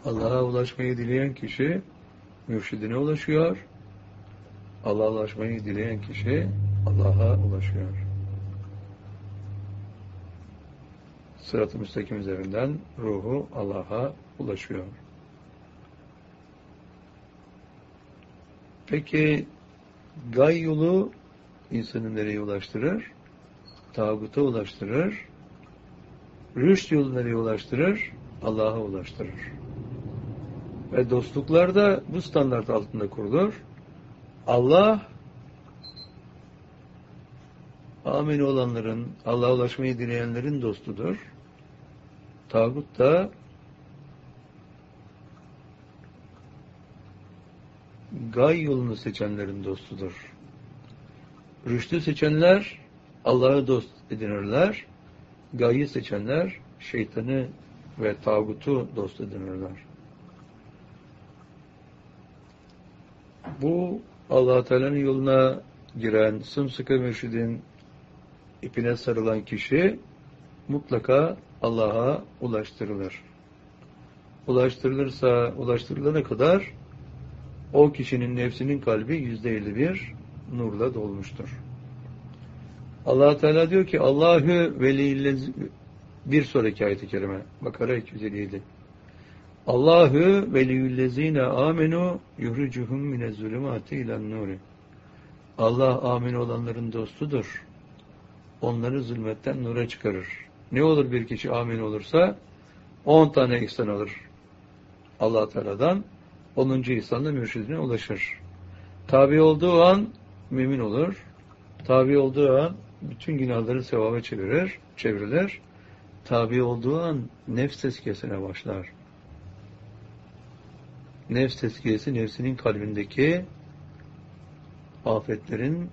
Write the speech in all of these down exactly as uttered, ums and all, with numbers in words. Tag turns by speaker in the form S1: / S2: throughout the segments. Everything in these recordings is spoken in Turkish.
S1: Allah'a ulaşmayı dileyen kişi mürşidine ulaşıyor. Allah'a ulaşmayı dileyen kişi Allah'a ulaşıyor. Sırat-ı müstakim üzerinden ruhu Allah'a ulaşıyor. Peki gay yolu insanı nereye ulaştırır? Tağuta ulaştırır. Rüşt yolu nereye ulaştırır? Allah'a ulaştırır. Ve dostluklar da bu standart altında kurulur. Allah amin olanların, Allah'a ulaşmayı dileyenlerin dostudur. Tağut da gay yolunu seçenlerin dostudur. Rüştü seçenler Allah'ı dost edinirler. Gayı seçenler şeytanı ve tağutu dost edinirler. Bu Allah-u Teala'nın yoluna giren sımsıkı mürşidin ipine sarılan kişi mutlaka Allah'a ulaştırılır. Ulaştırılırsa, ulaştırılana kadar o kişinin nefsinin kalbi yüzde elli bir nurla dolmuştur. Allah Teala diyor ki Allahü veliyillezi bir sonraki ayet-i kerime Bakara iki yüz elli yedi. Allahü veliyüllezine amenu yuhricuhum minezzulümati ilen nuri. Allah amin olanların dostudur. Onları zulmetten nura çıkarır. Ne olur bir kişi amin olursa on tane ihsan alır Allah Teala'dan. onuncu ihsanla mürşidine ulaşır. Tabi olduğu an mümin olur. Tabi olduğu an bütün günahları sevaba çevirir, çevrilir. Tabi olduğu an nefs tezkiyesine başlar. Nefs tezkiyesi nefsinin kalbindeki afetlerin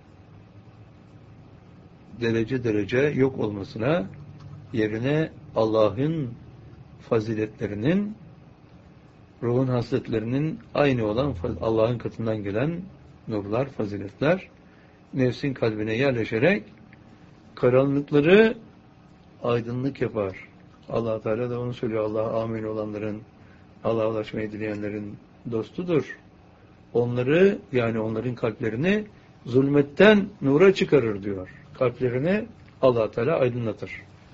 S1: derece derece yok olmasına, yerine Allah'ın faziletlerinin, ruhun hasletlerinin aynı olan Allah'ın katından gelen nurlar, faziletler nefsin kalbine yerleşerek karanlıkları aydınlık yapar. Allah Teala da onu söylüyor. Allah amin olanların, Allah'a ulaşmayı dileyenlerin dostudur. Onları, yani onların kalplerini zulmetten nura çıkarır diyor. Kalplerini Allah Teala aydınlatır.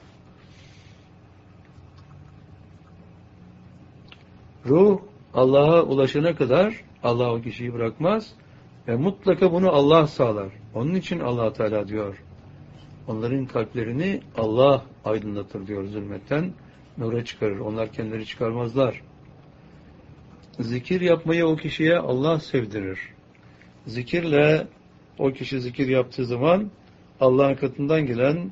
S1: Ruh Allah'a ulaşana kadar Allah o kişiyi bırakmaz ve mutlaka bunu Allah sağlar. Onun için Allah Teala diyor. Onların kalplerini Allah aydınlatır diyor, zulmetten nura çıkarır. Onlar kendileri çıkarmazlar. Zikir yapmayı o kişiye Allah sevdirir. Zikirle o kişi zikir yaptığı zaman Allah'ın katından gelen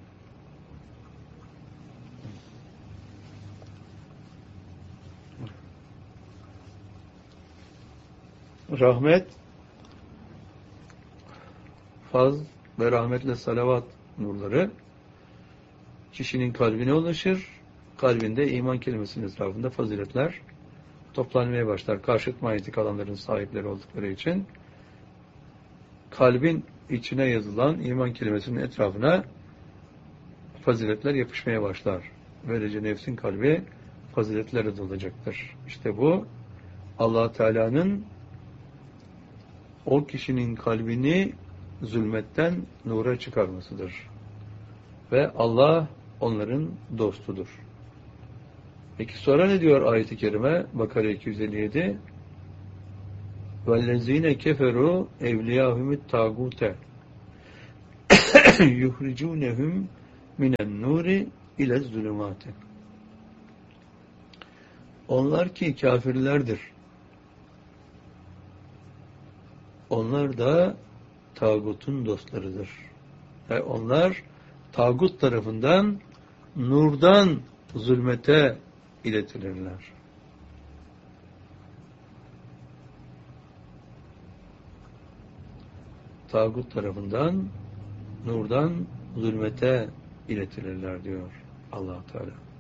S1: rahmet, faz ve rahmetle salavat nurları kişinin kalbine ulaşır. Kalbinde iman kelimesinin etrafında faziletler toplanmaya başlar. Karşıt manyetik alanların sahipleri oldukları için kalbin içine yazılan iman kelimesinin etrafına faziletler yapışmaya başlar. Böylece nefsin kalbi faziletlere dolacaktır. İşte bu Allah Teala'nın o kişinin kalbini zulmetten nura çıkarmasıdır. Ve Allah onların dostudur. Peki sonra ne diyor ayet-i kerime? Bakara iki yüz elli yedi. وَالَّذ۪ينَ كَفَرُوا اَوْلِيَاهُمُ التَّاغُوتَ يُخْرِجُونَهُمْ مِنَ النُّورِ اِلَى الظُّلُمَاتِ. Onlar ki kafirlerdir. Onlar da tağutun dostlarıdır. Ve onlar tağut tarafından nurdan zulmete iletilirler. Tağut tarafından nurdan zulmete iletilirler diyor Allah Teala.